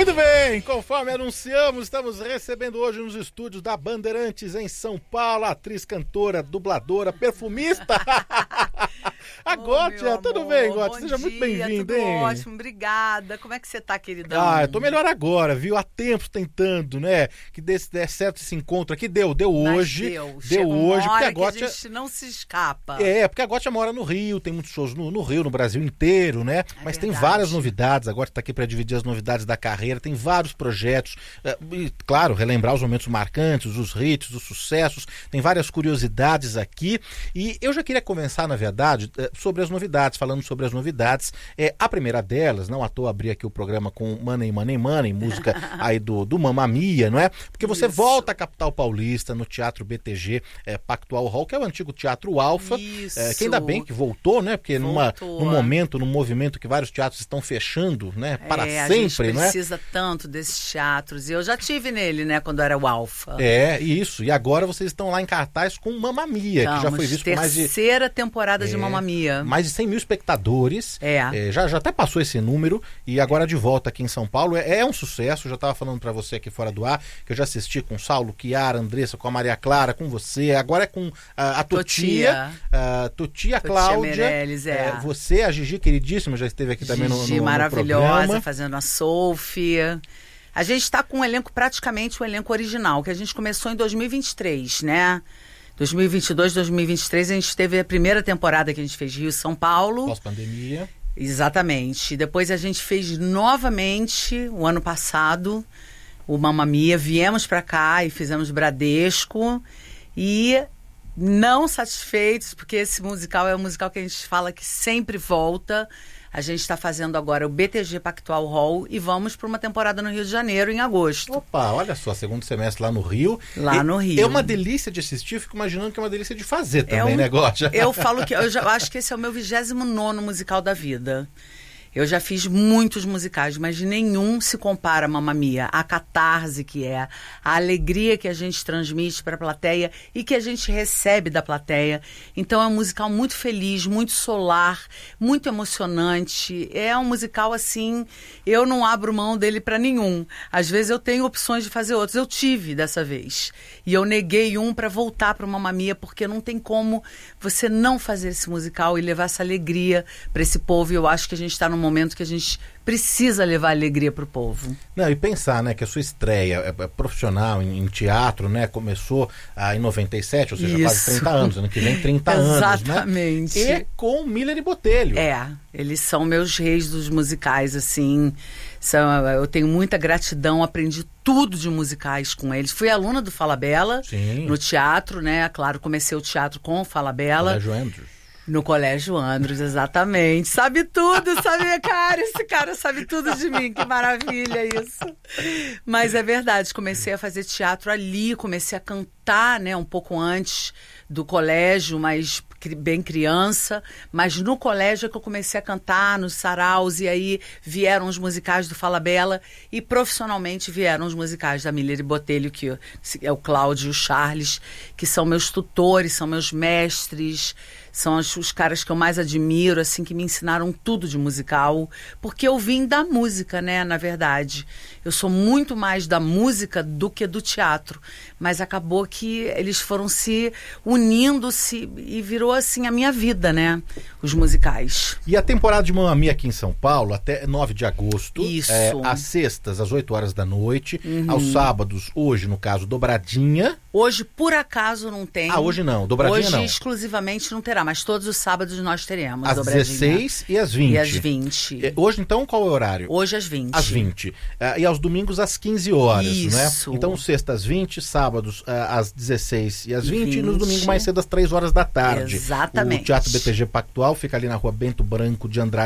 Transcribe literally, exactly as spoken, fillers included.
Muito bem, conforme anunciamos, estamos recebendo hoje nos estúdios da Bandeirantes em São Paulo, atriz, cantora, dubladora, perfumista. A oh, Gótia, tudo bem, Gótia? Seja dia, muito bem-vinda, hein? Ótimo, obrigada. Como é que você tá, queridão? Ah, eu tô melhor agora, viu? Há tempos tentando, né? Que dê, dê certo esse encontro aqui. Deu, deu Mas hoje. Deu, deu hoje. Porque a Gótia... a gente não se escapa. É, porque a Gótia mora no Rio, tem muitos shows no, no Rio, no Brasil inteiro, né? É Mas verdade. Tem várias novidades. A Gótia tá aqui para dividir as novidades da carreira, tem vários projetos. E, claro, relembrar os momentos marcantes, os hits, os sucessos. Tem várias curiosidades aqui. E eu já queria começar, na verdade, sobre as novidades, falando sobre as novidades. É, a primeira delas, não à toa abrir aqui o programa com Money, Money, Money, música aí do, do Mamma Mia, não é? Porque você Isso. volta à capital paulista, no Teatro B T G é, Pactual Hall, que é o antigo Teatro Alfa, é, que ainda bem que voltou, né? Porque numa, num momento, num movimento que vários teatros estão fechando, né? Para é, sempre, a gente não é? Precisa tanto desses teatros. E eu já tive nele, né? Quando era o Alfa. É, isso. E agora vocês estão lá em cartaz com Mamma Mia, Estamos, que já foi visto por mais de... terceira temporada é, de Mamma Mia. Mais de cem mil espectadores. É. é já, já até passou esse número. E agora de volta aqui em São Paulo. É, é um sucesso. Eu já estava falando para você aqui fora do ar, que eu já assisti com o Saulo, Chiara, Andressa, com a Maria Clara, com você. Agora é com uh, a Totia. A Totia, a Cláudia. Meirelles, é. é. Você, a Gigi, queridíssima, já esteve aqui também Gigi, no, no, maravilhosa, no programa. fazendo a Sophie. A gente está com um elenco, praticamente o um elenco original, que a gente começou em dois mil e vinte e três, né? dois mil e vinte e dois, dois mil e vinte e três, a gente teve a primeira temporada que a gente fez Rio e São Paulo. Pós-pandemia. Exatamente. Depois a gente fez novamente, o ano passado, o Mamma Mia. Viemos para cá e fizemos Bradesco. E não satisfeitos, porque esse musical é um musical que a gente fala que sempre volta. A gente está fazendo agora o B T G Pactual Hall e vamos para uma temporada no Rio de Janeiro em agosto. Opa, olha só, segundo semestre lá no Rio. Lá e, no Rio. É uma delícia de assistir, eu fico imaginando que é uma delícia de fazer também, é um, né, Gótia? Eu falo que eu já acho que esse é o meu vigésimo nono musical da vida. Eu já fiz muitos musicais, mas nenhum se compara a Mamma Mia. A catarse que é, a alegria que a gente transmite para a plateia e que a gente recebe da plateia. Então é um musical muito feliz, muito solar, muito emocionante. É um musical assim, eu não abro mão dele para nenhum. Às vezes eu tenho opções de fazer outros. Eu tive dessa vez. E eu neguei um para voltar para o Mamma Mia, porque não tem como você não fazer esse musical e levar essa alegria para esse povo. E eu acho que a gente está num momento que a gente precisa levar alegria pro povo. Não, e pensar, né, que a sua estreia é, é profissional em, em teatro, né, começou ah, em noventa e sete, ou seja, Isso. quase trinta anos, ano que vem trinta anos, né? Exatamente. E com Miller e Botelho. É, eles são meus reis dos musicais, assim, são, eu tenho muita gratidão, aprendi tudo de musicais com eles. Fui aluna do Falabella, Sim. no teatro, né, claro, comecei o teatro com o Falabella. Colégio Andrews. No Colégio Andrews, exatamente. Sabe tudo, sabe, cara? Esse cara sabe tudo de mim, que maravilha isso. Mas é verdade, comecei a fazer teatro ali, comecei a cantar, né, um pouco antes do colégio, mas bem criança, mas no colégio é que eu comecei a cantar, nos saraus, e aí vieram os musicais do Falabella e profissionalmente vieram os musicais da Miller e Botelho, que é o Cláudio e o Charles, que são meus tutores, são meus mestres, são os, os caras que eu mais admiro, assim, que me ensinaram tudo de musical, porque eu vim da música, né, na verdade. Eu sou muito mais da música do que do teatro, mas acabou que eles foram se unindo se, e virou, assim, a minha vida, né, os musicais. E a temporada de Mamma Mia aqui em São Paulo, até nove de agosto. Isso. É, às sextas, às oito horas da noite. Uhum. Aos sábados, hoje, no caso, dobradinha. Hoje, por acaso, não tem. Ah, hoje não, dobradinha hoje, não. Hoje, exclusivamente, não terá, mas todos os sábados nós teremos às dobradinha. dezesseis e às vinte. E às vinte. É, hoje, então, qual é o horário? Hoje, às vinte. Às vinte. Uh, e aos domingos, às quinze horas, Isso. né? Então, sexta às vinte, sábados uh, às dezesseis e às vinte, vinte. E nos domingos mais cedo às três horas da tarde. Exatamente. O Teatro B T G Pactual fica ali na rua Bento Branco de Andrade,